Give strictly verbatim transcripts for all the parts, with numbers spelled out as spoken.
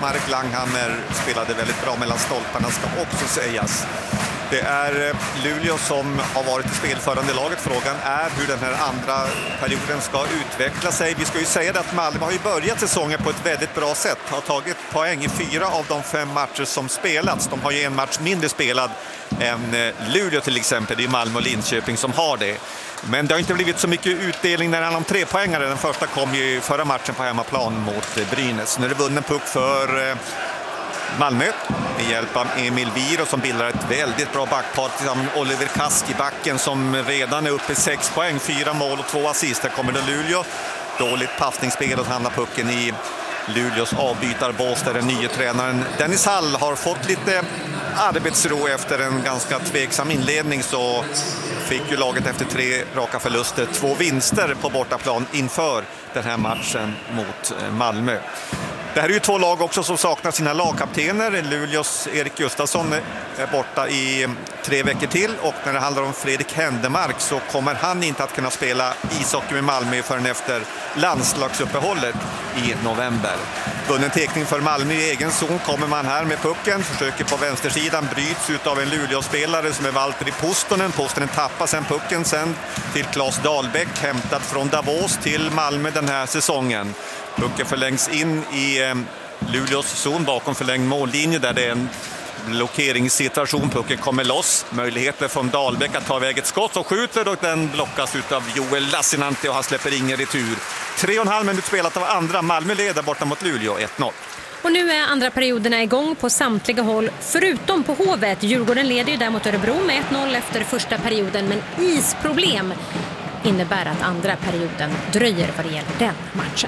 Marek Langhammer spelade väldigt bra mellan stolparna, ska också sägas. Det är Luleå som har varit i spelförande laget. Frågan är hur den här andra perioden ska utveckla sig. Vi ska ju säga att Malmö har ju börjat säsongen på ett väldigt bra sätt. Har tagit poäng i fyra av de fem matcher som spelats. De har ju en match mindre spelad än Luleå till exempel. Det är Malmö och Linköping som har det. Men det har inte blivit så mycket utdelning när det handlar om tre poängare. Den första kom ju förra matchen på hemmaplan mot Brynäs. Nu är det vunnen puck för Malmö med hjälp av Emil Viro som bildar ett väldigt bra backpar tillsammans med Oliver Kask i backen som redan är uppe i sex poäng, fyra mål och två assist. Här kommer det Luleå. Dåligt passningsspel och hamnar pucken i Luleås avbytarbås där den nya tränaren Dennis Hall har fått lite arbetsro efter en ganska tveksam inledning, så fick ju laget efter tre raka förluster två vinster på bortaplan inför den här matchen mot Malmö. Det här är ju två lag också som saknar sina lagkaptener. Luleås Erik Gustafsson är borta i tre veckor till, och när det handlar om Fredrik Händemark så kommer han inte att kunna spela ishockey med Malmö förrän efter landslagsuppehållet i november. Vunnen tekning för Malmö i egen zon, kommer man här med pucken, försöker på vänstersidan, bryts ut av en Luleå-spelare som är Valtteri Pustonen. Pustonen tappar sen pucken sen till Claes Dahlbäck, hämtat från Davos till Malmö den här säsongen. Pucken förlängs in i eh, Luleås zon bakom förlängd mållinje där det är en blockeringssituation. Pucken kommer loss. Möjligheter från Dahlbäck att ta iväg ett skott och skjuter, och den blockas av Joel Lassinantti och han släpper ingen retur. Tre och en halv minut spelat av andra. Malmö leder borta mot Luleå ett noll. Och nu är andra perioderna igång på samtliga håll förutom på Hovet. Djurgården leder ju där mot Örebro med ett noll efter första perioden, men isproblem innebär att andra perioden dröjer vad det gäller den matchen.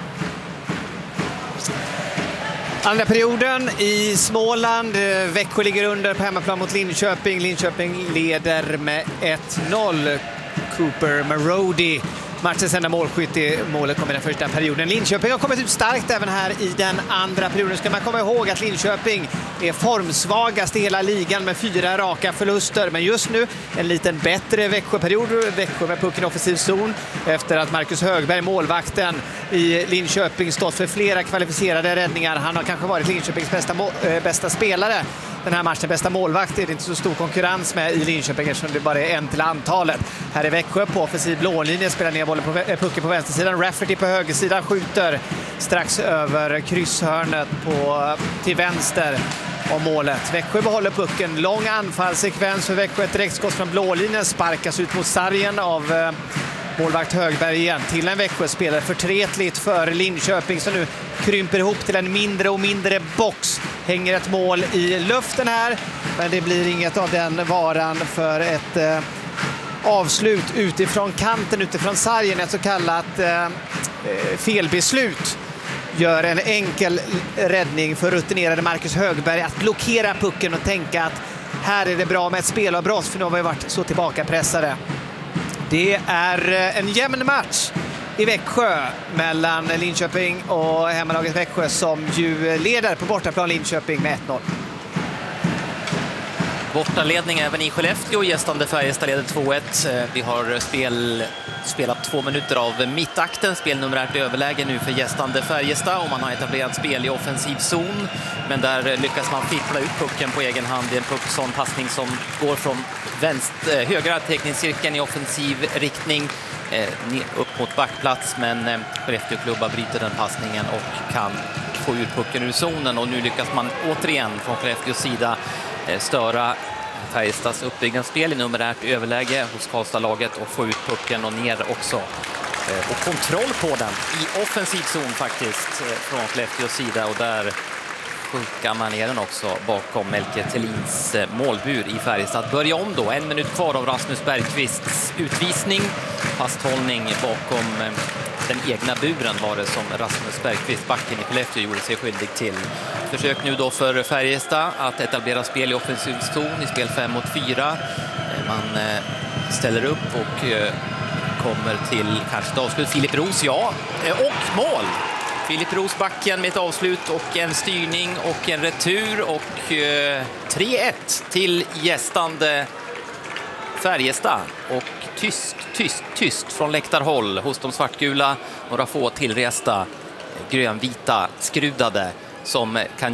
Andra perioden i Småland. Växjö ligger under på hemmaplan mot Linköping. Linköping leder med ett noll. Cooper Marody, matchens enda målskytt i målet, kom i den första perioden. Linköping har kommit ut starkt även här i den andra perioden. Ska man komma ihåg att Linköping är formsvagast i hela ligan med fyra raka förluster. Men just nu en liten bättre Växjö-period. Växjö med pucken i offensiv zon efter att Marcus Högberg, målvakten i Linköping, stått för flera kvalificerade räddningar. Han har kanske varit Linköpings bästa, äh, bästa spelare den här matchen. Bästa målvakt är det inte så stor konkurrens med i Linköping eftersom det bara är en till antalet. Här är Växjö på offensiv blålinje, spelar ner bollen på äh, pucken på vänstersidan. Rafferty på högersidan skjuter strax över krysshörnet på, till vänster om målet. Växjö behåller pucken. Lång anfallssekvens för Växjö. Ett direktskott från blålinjen sparkas ut mot sargen av eh, målvakt Högberg igen. Till en Växjö spelar förtretligt för Linköping som nu krymper ihop till en mindre och mindre box. Hänger ett mål i luften här, men det blir inget av den varan för ett eh, avslut utifrån kanten, utifrån sargen. Ett så kallat eh, felbeslut gör en enkel räddning för rutinerade Marcus Högberg att blockera pucken och tänka att här är det bra med ett spelavbrott, för nu har vi varit så tillbakapressade. Det är en jämn match i Växjö mellan Linköping och hemmalaget Växjö som ju leder på bortaplan Linköping med ett noll. Bortaledning även i Skellefteå. Gästande Färjestad leder två ett. Vi har spel, spelat två minuter av mittakten. Spelnumerärt överläge nu för gästande Färjestad och man har etablerat spel i offensiv zon. Men där lyckas man fippla ut pucken på egen hand i en puckson passning som går från vänster, högra teckningscirkeln i offensiv riktning eh, upp mot backplats. Men eh, Skellefteå-klubba bryter den passningen och kan få ut pucken ur zonen. Och nu lyckas man återigen från Skellefteås sida störa Färjestads uppbyggnadsspel i numerärt överläge hos Karlstad-laget och få ut pucken och ner också. Och kontroll på den i offensiv zon faktiskt från Skellefteås sida, och där skickar man ner den också bakom Melke Thelins målbur i Färjestad. Börja om då, en minut kvar av Rasmus Bergqvists utvisning. Fasthållning bakom den egna buren var det som Rasmus Bergqvist, backen i Skellefteå, gjorde sig skyldig till. Försök nu då för Färjestad att etablera spel i offensiv zon i spel fem mot fyra. Man ställer upp och kommer till kanske ett avslut. Filip Roos, ja, och mål! Filip Roos backen med ett avslut och en styrning och en retur och tre ett till gästande Färjestad. Och tyst, tyst, tyst från läktarhåll hos de svartgula. Några få tillresta grönvita skrudade som kan